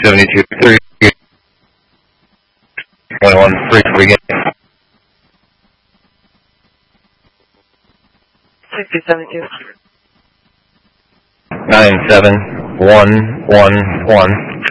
72, 3, 21, 3 to begin. 6072. 97111.